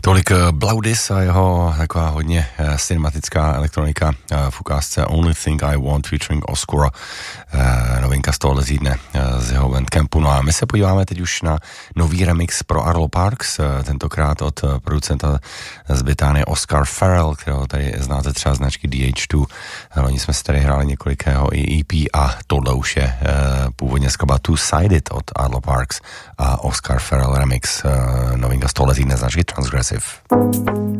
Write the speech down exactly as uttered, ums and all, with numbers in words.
Tolik Blaudis a jeho taková hodně cinematická elektronika v ukázce Only Thing I Want featuring Oscura, novinka z tohohle týdne z jeho Bandcampu. No a my se podíváme teď už na nový remix pro Arlo Parks, tentokrát od producenta z Británie Oscar Farrell, kterého tady znáte třeba značky D H dva. Loni jsme si tady hráli několik jeho i E P a tohle už je původně skladba Two-Sided od Arlo Parks a Oscar Farrell remix, novinka z tohohle týdne značky Transgressive.